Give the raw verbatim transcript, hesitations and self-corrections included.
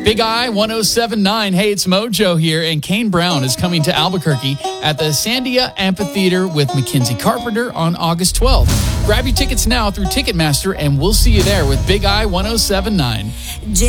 Big Eye one oh seven point nine. Hey, it's Mojo here, and Kane Brown is coming to Albuquerque at the Sandia Amphitheater with Mackenzie Carpenter on August twelfth. Grab your tickets now through Ticketmaster, and we'll see you there with Big Eye one oh seven point nine.